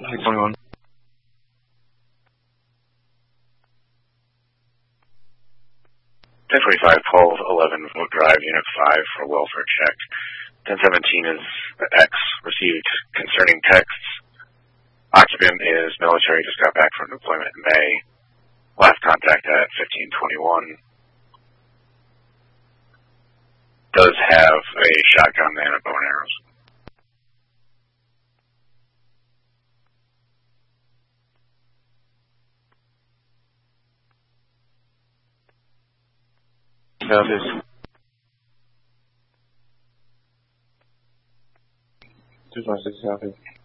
21. .45, 12, 11, Vote Drive, Unit 5 for welfare check. 1017 is X, received concerning texts. Occupant is military, just got back from deployment in May. Last contact at 1521. Does have a shotgun and a bow and arrows. Copies. 256 copy.